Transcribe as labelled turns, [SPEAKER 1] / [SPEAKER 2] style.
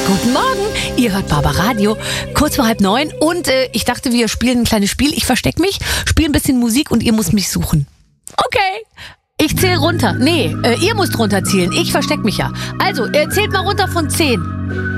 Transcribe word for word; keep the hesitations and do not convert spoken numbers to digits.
[SPEAKER 1] Guten Morgen, ihr hört Barbaradio, kurz vor halb neun und äh, ich dachte, wir spielen ein kleines Spiel. Ich verstecke mich, spiele ein bisschen Musik und ihr müsst mich suchen. Okay, ich zähle runter. Nee, äh, ihr müsst runterzählen, ich verstecke mich ja. Also, äh, zählt mal runter von zehn.